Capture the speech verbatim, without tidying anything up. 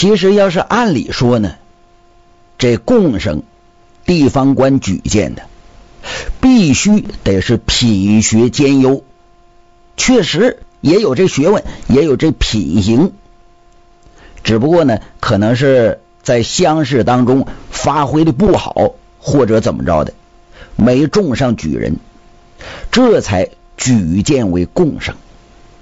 其实要是按理说呢，这贡生地方官举荐的必须得是品学兼优，确实也有这学问，也有这品行，只不过呢可能是在乡试当中发挥的不好，或者怎么着的，没中上举人，这才举荐为贡生。